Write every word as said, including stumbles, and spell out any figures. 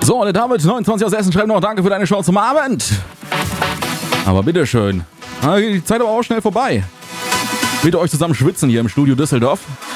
So, der David, neunundzwanzig aus Essen, schreibt noch, danke für deine Show zum Abend. Aber bitteschön. Die Zeit aber auch schnell vorbei. Mit euch zusammen schwitzen hier im Studio Düsseldorf.